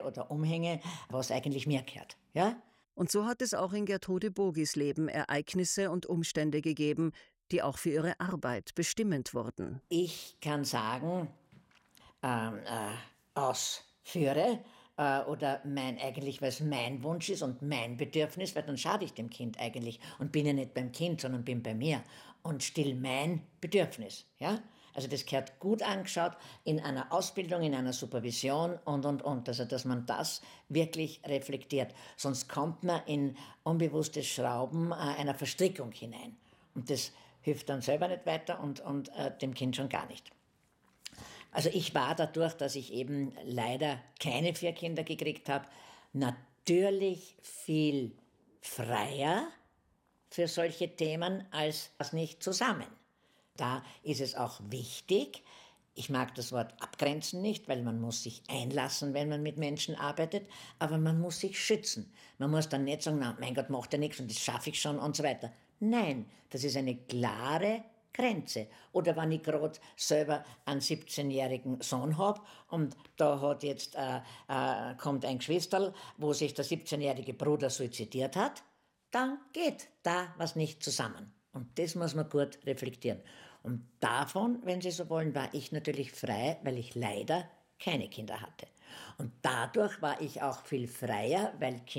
oder Umhänge, was eigentlich mir gehört. Ja? Und so hat es auch in Gertrude Bogis Leben Ereignisse und Umstände gegeben, die auch für ihre Arbeit bestimmend wurden. Ich kann sagen, ausführe oder eigentlich, weil es mein Wunsch ist und mein Bedürfnis, weil dann schade ich dem Kind eigentlich und bin ja nicht beim Kind, sondern bin bei mir und still mein Bedürfnis. Ja? Also das gehört gut angeschaut in einer Ausbildung, in einer Supervision und. Also dass man das wirklich reflektiert. Sonst kommt man in unbewusstes Schrauben einer Verstrickung hinein. Und das hilft dann selber nicht weiter und dem Kind schon gar nicht. Also ich war dadurch, dass ich eben leider keine 4 Kinder gekriegt habe, natürlich viel freier für solche Themen als das nicht zusammen. Da ist es auch wichtig, ich mag das Wort abgrenzen nicht, weil man muss sich einlassen, wenn man mit Menschen arbeitet, aber man muss sich schützen. Man muss dann nicht sagen, na, mein Gott, macht ja nichts und das schaffe ich schon und so weiter. Nein, das ist eine klare Grenze. Oder wenn ich gerade selber einen 17-jährigen Sohn habe und da hat jetzt, kommt ein Geschwisterl, wo sich der 17-jährige Bruder suizidiert hat, dann geht da was nicht zusammen. Und das muss man gut reflektieren. Und davon, wenn Sie so wollen, war ich natürlich frei, weil ich leider keine Kinder hatte. Und dadurch war ich auch viel freier, weil Kinder